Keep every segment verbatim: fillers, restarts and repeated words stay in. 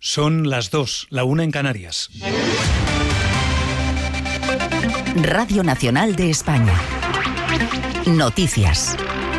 Son las dos, la una en Canarias. Radio Nacional de España. Noticias.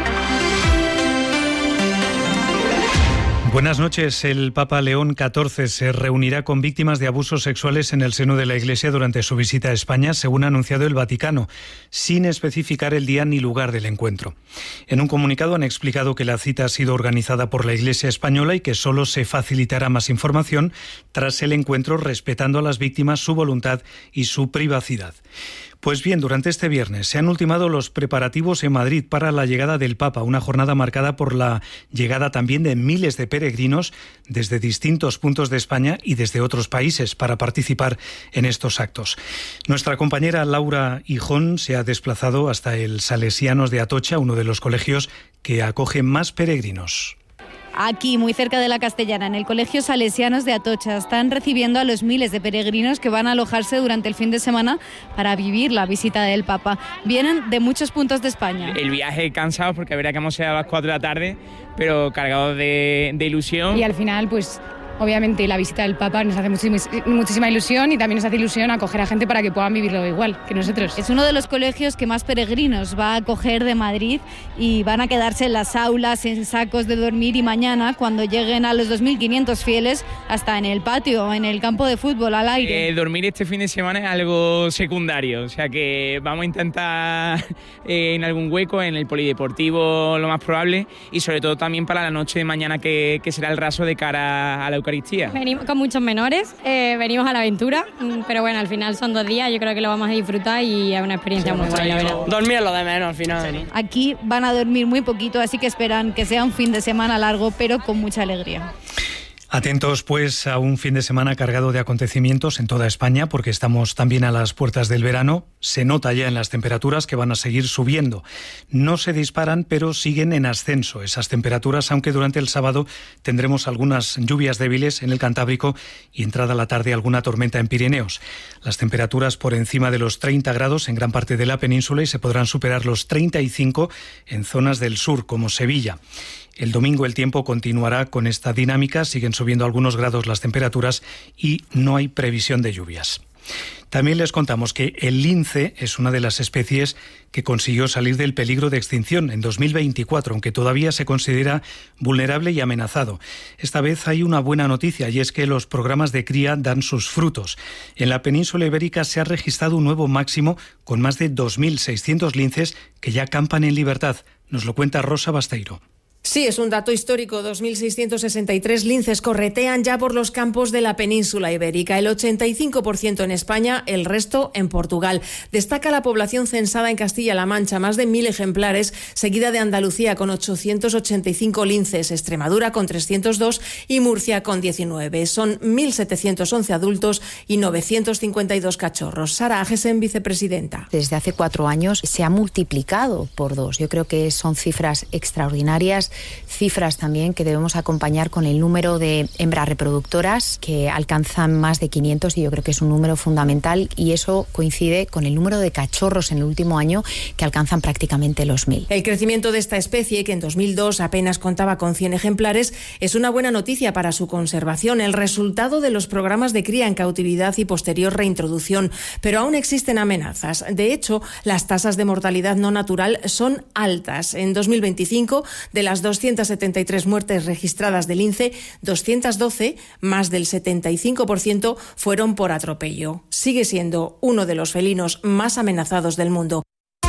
Buenas noches. El Papa León catorce se reunirá con víctimas de abusos sexuales en el seno de la Iglesia durante su visita a España, según ha anunciado el Vaticano, sin especificar el día ni lugar del encuentro. En un comunicado han explicado que la cita ha sido organizada por la Iglesia española y que solo se facilitará más información tras el encuentro, respetando a las víctimas su voluntad y su privacidad. Pues bien, durante este viernes se han ultimado los preparativos en Madrid para la llegada del Papa, una jornada marcada por la llegada también de miles de peregrinos desde distintos puntos de España y desde otros países para participar en estos actos. Nuestra compañera Laura Hijón se ha desplazado hasta el Salesianos de Atocha, uno de los colegios que acoge más peregrinos. Aquí, muy cerca de la Castellana, en el Colegio Salesianos de Atocha, están recibiendo a los miles de peregrinos que van a alojarse durante el fin de semana para vivir la visita del Papa. Vienen de muchos puntos de España. El viaje cansado porque verá que hemos llegado a las cuatro de la tarde, pero cargados de, de ilusión. Y al final, pues... obviamente la visita del Papa nos hace muchísima, muchísima ilusión y también nos hace ilusión acoger a gente para que puedan vivirlo igual que nosotros. Es uno de los colegios que más peregrinos va a acoger de Madrid y van a quedarse en las aulas, en sacos de dormir, y mañana, cuando lleguen a los dos mil quinientos fieles, hasta en el patio, en el campo de fútbol, al aire. Eh, dormir este fin de semana es algo secundario, o sea que vamos a intentar eh, en algún hueco, en el polideportivo lo más probable, y sobre todo también para la noche de mañana que, que será el raso de cara a la Eucaristía. Venimos con muchos menores, eh, venimos a la aventura, pero bueno, al final son dos días, yo creo que lo vamos a disfrutar y es una experiencia sí, muy buena, la verdad. Dormir lo de menos al final. Aquí van a dormir muy poquito, así que esperan que sea un fin de semana largo, pero con mucha alegría. Atentos, pues, a un fin de semana cargado de acontecimientos en toda España, porque estamos también a las puertas del verano. Se nota ya en las temperaturas que van a seguir subiendo. No se disparan, pero siguen en ascenso esas temperaturas, aunque durante el sábado tendremos algunas lluvias débiles en el Cantábrico y entrada a la tarde alguna tormenta en Pirineos. Las temperaturas por encima de los treinta grados en gran parte de la península y se podrán superar los treinta y cinco en zonas del sur, como Sevilla. El domingo el tiempo continuará con esta dinámica, siguen subiendo algunos grados las temperaturas y no hay previsión de lluvias. También les contamos que el lince es una de las especies que consiguió salir del peligro de extinción en dos mil veinticuatro, aunque todavía se considera vulnerable y amenazado. Esta vez hay una buena noticia y es que los programas de cría dan sus frutos. En la península ibérica se ha registrado un nuevo máximo con más de dos mil seiscientos linces que ya campan en libertad. Nos lo cuenta Rosa Basteiro. Sí, es un dato histórico. dos mil seiscientos sesenta y tres linces corretean ya por los campos de la península ibérica. El ochenta y cinco por ciento en España, el resto en Portugal. Destaca la población censada en Castilla-La Mancha, más de mil ejemplares, seguida de Andalucía con ochocientos ochenta y cinco linces, Extremadura con trescientos dos y Murcia con diecinueve. Son mil setecientos once adultos y novecientos cincuenta y dos cachorros. Sara Agesen, vicepresidenta. Desde hace cuatro años se ha multiplicado por dos. Yo creo que son cifras extraordinarias. Cifras también que debemos acompañar con el número de hembras reproductoras que alcanzan más de quinientos y yo creo que es un número fundamental y eso coincide con el número de cachorros en el último año que alcanzan prácticamente los mil. El crecimiento de esta especie, que en dos mil dos apenas contaba con cien ejemplares, es una buena noticia para su conservación, el resultado de los programas de cría en cautividad y posterior reintroducción, pero aún existen amenazas. De hecho, las tasas de mortalidad no natural son altas. En dos mil veinticinco, de las doscientas setenta y tres muertes registradas de lince, doscientas doce, más del setenta y cinco por ciento, fueron por atropello. Sigue siendo uno de los felinos más amenazados del mundo.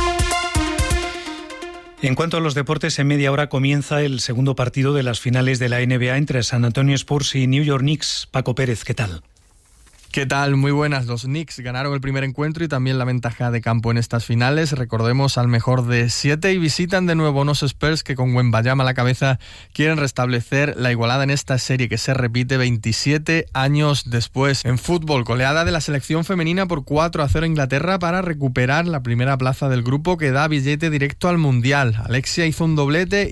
En cuanto a los deportes, en media hora comienza el segundo partido de las finales de la N B A entre San Antonio Spurs y New York Knicks. Paco Pérez, ¿qué tal? ¿Qué tal? Muy buenas. Los Knicks ganaron el primer encuentro y también la ventaja de campo en estas finales. Recordemos al mejor de siete y visitan de nuevo unos Spurs que con Wembanyama a la cabeza quieren restablecer la igualada en esta serie que se repite veintisiete años después. En fútbol, goleada de la selección femenina por cuatro a cero a Inglaterra para recuperar la primera plaza del grupo que da billete directo al Mundial. Alexia hizo un doblete